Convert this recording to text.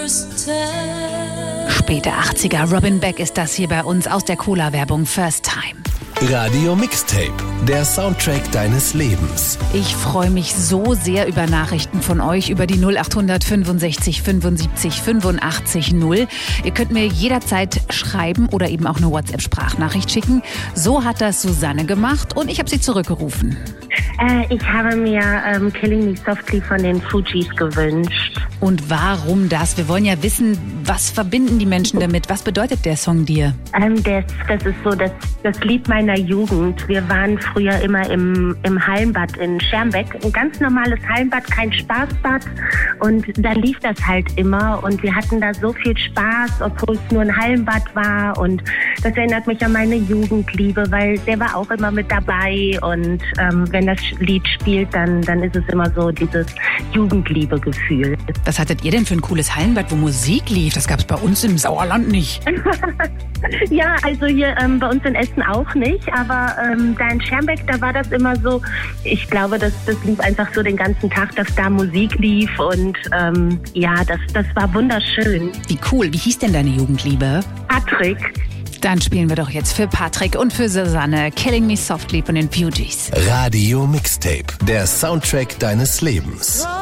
Späte 80er, Robin Beck ist das hier bei uns aus der Cola-Werbung First Time. Radio Mixtape, der Soundtrack deines Lebens. Ich freue mich so sehr über Nachrichten von euch, über die 0800 65 75 85 0. Ihr könnt mir jederzeit schreiben oder eben auch eine WhatsApp-Sprachnachricht schicken. So hat das Susanne gemacht und ich habe sie zurückgerufen. Ich habe mir Killing Me Softly von den Fugees gewünscht. Und warum das? Wir wollen ja wissen, was verbinden die Menschen damit? Was bedeutet der Song dir? Das ist so das Lied meiner Jugend. Wir waren früher immer im Hallenbad in Schermbeck. Ein ganz normales Hallenbad, kein Spaßbad. Und da lief das halt immer. Und wir hatten da so viel Spaß, obwohl es nur ein Hallenbad war. Und das erinnert mich an meine Jugendliebe, weil der war auch immer mit dabei. Und wenn das Lied spielt, dann ist es immer so dieses Jugendliebe-Gefühl. Was hattet ihr denn für ein cooles Hallenbad, wo Musik lief? Das gab es bei uns im Sauerland nicht. Ja, also hier bei uns in Essen auch nicht, aber da in Schermbeck, da war das immer so, ich glaube, das lief einfach so den ganzen Tag, dass da Musik lief und das war wunderschön. Wie cool, wie hieß denn deine Jugendliebe? Patrick. Dann spielen wir doch jetzt für Patrick und für Susanne Killing Me Softly von den Fugees. Radio Mixtape, der Soundtrack deines Lebens.